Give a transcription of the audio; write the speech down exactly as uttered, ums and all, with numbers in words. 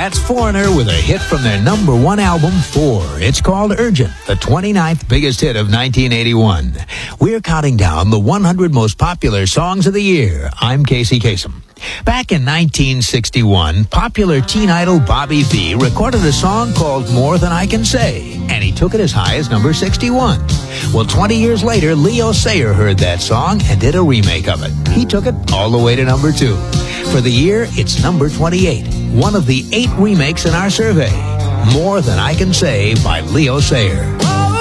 That's Foreigner with a hit from their number one album, Four. It's called Urgent, the twenty-ninth biggest hit of nineteen eighty-one. We're counting down the one hundred most popular songs of the year. I'm Casey Kasem. Back in nineteen sixty-one, popular teen idol Bobby Vee recorded a song called More Than I Can Say, and he took it as high as number sixty-one. Well, twenty years later, Leo Sayer heard that song and did a remake of it. He took it all the way to number two. For the year, it's number twenty-eight, one of the eight remakes in our survey. More Than I Can Say by Leo Sayer.